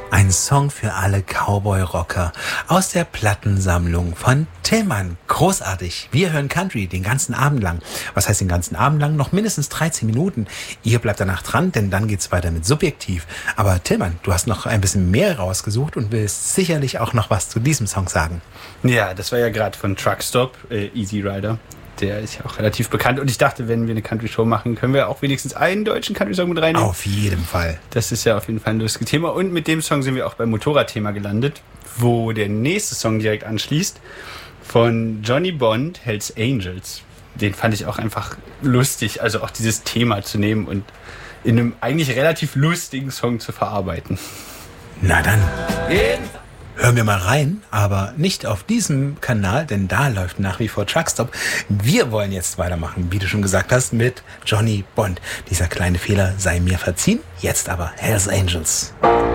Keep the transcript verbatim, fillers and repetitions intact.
Ein Song für alle Cowboy-Rocker aus der Plattensammlung von Tillmann. Großartig. Wir hören Country den ganzen Abend lang. Was heißt den ganzen Abend lang? Noch mindestens dreizehn Minuten. Ihr bleibt danach dran, denn dann geht's weiter mit Subjektiv. Aber Tillmann, du hast noch ein bisschen mehr rausgesucht und willst sicherlich auch noch was zu diesem Song sagen. Ja, das war ja gerade von Truckstop, äh, Easy Rider. Der ist ja auch relativ bekannt. Und ich dachte, wenn wir eine Country-Show machen, können wir auch wenigstens einen deutschen Country-Song mit reinnehmen. Auf jeden Fall. Das ist ja auf jeden Fall ein lustiges Thema. Und mit dem Song sind wir auch beim Motorradthema gelandet, wo der nächste Song direkt anschließt. Von Johnny Bond, Hells Angels. Den fand ich auch einfach lustig. Also auch dieses Thema zu nehmen und in einem eigentlich relativ lustigen Song zu verarbeiten. Na dann. Hören wir mal rein, aber nicht auf diesem Kanal, denn da läuft nach wie vor Truckstop. Wir wollen jetzt weitermachen, wie du schon gesagt hast, mit Johnny Bond. Dieser kleine Fehler sei mir verziehen. Jetzt aber Hells Angels.